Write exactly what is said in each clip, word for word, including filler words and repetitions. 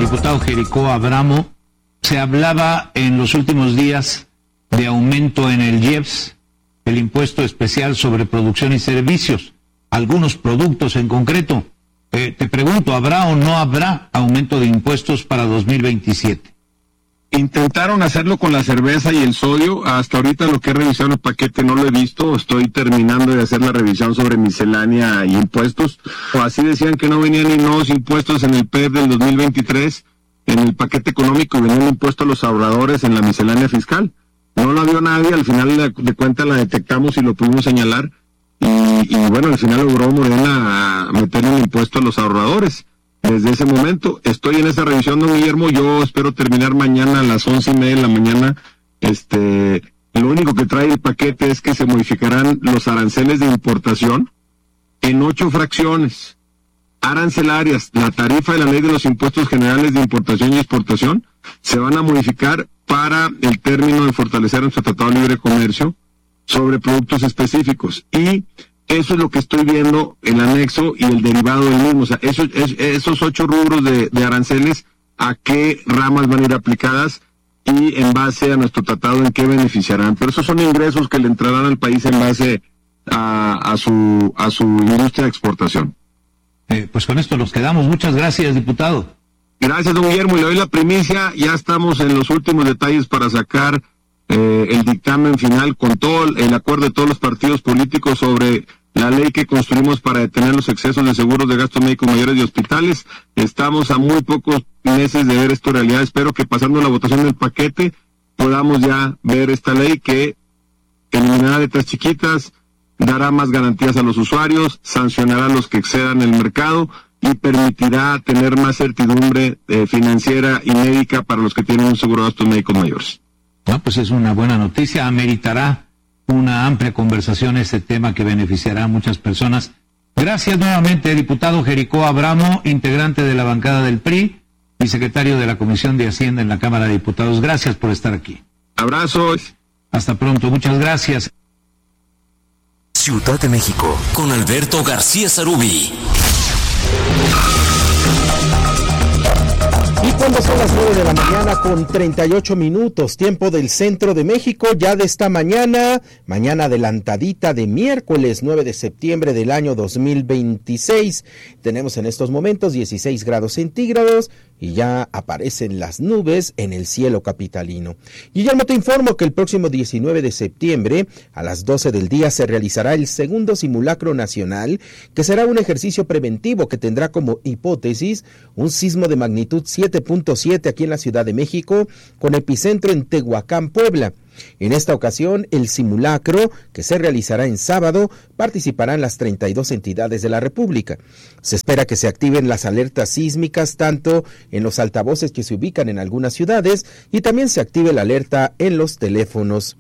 Diputado Jericó Abramo, se hablaba en los últimos días de aumento en el I E P S, el impuesto especial sobre producción y servicios, algunos productos en concreto. Eh, te pregunto, ¿habrá o no habrá aumento de impuestos para dos mil veintisiete? Intentaron hacerlo con la cerveza y el sodio. Hasta ahorita lo que he revisado en el paquete no lo he visto. Estoy terminando de hacer la revisión sobre miscelánea y impuestos. Así decían que no venían ni nuevos impuestos en el P E R del dos mil veintitrés, en el paquete económico, y venía un impuesto a los ahorradores en la miscelánea fiscal. No lo vio nadie, al final de, de cuentas la detectamos y lo pudimos señalar. Y, y bueno, al final logró Morena meter un impuesto a los ahorradores. Desde ese momento estoy en esa revisión, don Guillermo. Yo espero terminar mañana a las once y media de la mañana. Este, lo único que trae el paquete es que se modificarán los aranceles de importación en ocho fracciones arancelarias. La tarifa y la ley de los impuestos generales de importación y exportación se van a modificar para el término de fortalecer nuestro Tratado de Libre Comercio sobre productos específicos. Y eso es lo que estoy viendo, el anexo y el derivado del mismo. O sea, esos, esos ocho rubros de, de aranceles, a qué ramas van a ir aplicadas y en base a nuestro tratado en qué beneficiarán. Pero esos son ingresos que le entrarán al país en base a, a su a su industria de exportación. Eh, pues con esto nos quedamos. Muchas gracias, diputado. Gracias, don Guillermo. Y le doy la primicia. Ya estamos en los últimos detalles para sacar Eh, el dictamen final con todo el acuerdo de todos los partidos políticos sobre la ley que construimos para detener los excesos de seguros de gastos médicos mayores y hospitales. Estamos a muy pocos meses de ver esto en realidad. Espero que pasando la votación del paquete podamos ya ver esta ley que eliminará letras chiquitas, dará más garantías a los usuarios, sancionará a los que excedan el mercado y permitirá tener más certidumbre eh, financiera y médica para los que tienen un seguro de gastos médicos mayores. No, pues es una buena noticia, ameritará una amplia conversación este tema que beneficiará a muchas personas. Gracias nuevamente, diputado Jericó Abramo, integrante de la bancada del P R I y secretario de la Comisión de Hacienda en la Cámara de Diputados. Gracias por estar aquí. Abrazos. Hasta pronto, muchas gracias. Ciudad de México, con Alberto García Zarubi. Y cuando son las nueve de la mañana con treinta y ocho minutos, tiempo del centro de México, ya de esta mañana, mañana adelantadita de miércoles nueve de septiembre del año dos mil veintiséis. Tenemos en estos momentos dieciséis grados centígrados y ya aparecen las nubes en el cielo capitalino. Guillermo, te informo que el próximo diecinueve de septiembre a las doce del día se realizará el segundo simulacro nacional, que será un ejercicio preventivo que tendrá como hipótesis un sismo de magnitud siete punto siete aquí en la Ciudad de México, con epicentro en Tehuacán, Puebla. En esta ocasión, el simulacro, que se realizará en sábado, participarán las treinta y dos entidades de la República. Se espera que se activen las alertas sísmicas tanto en los altavoces que se ubican en algunas ciudades y también se active la alerta en los teléfonos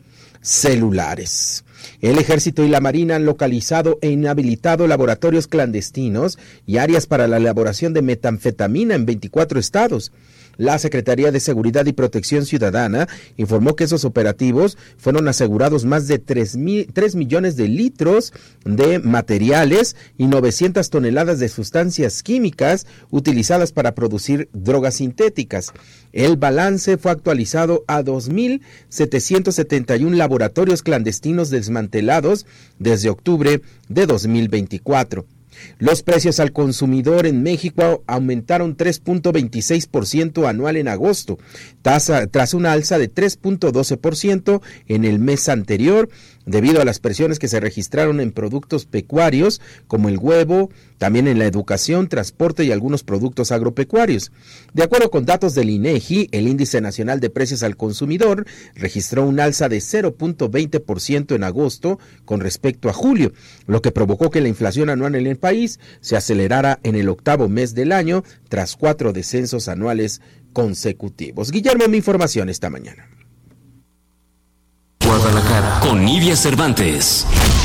celulares. El Ejército y la Marina han localizado e inhabilitado laboratorios clandestinos y áreas para la elaboración de metanfetamina en veinticuatro estados. La Secretaría de Seguridad y Protección Ciudadana informó que esos operativos fueron asegurados más de tres millones de litros de materiales y novecientas toneladas de sustancias químicas utilizadas para producir drogas sintéticas. El balance fue actualizado a dos mil setecientos setenta y uno laboratorios clandestinos desmantelados desde octubre de dos mil veinticuatro. Los precios al consumidor en México aumentaron tres punto veintiséis por ciento anual en agosto, tasa, tras una alza de tres punto doce por ciento en el mes anterior, debido a las presiones que se registraron en productos pecuarios como el huevo, también en la educación, transporte y algunos productos agropecuarios. De acuerdo con datos del INEGI, el Índice Nacional de Precios al Consumidor registró un alza de cero punto veinte por ciento en agosto con respecto a julio, lo que provocó que la inflación anual en el país se acelerara en el octavo mes del año tras cuatro descensos anuales consecutivos. Guillermo, mi información esta mañana. Guadalajara, con Nidia Cervantes.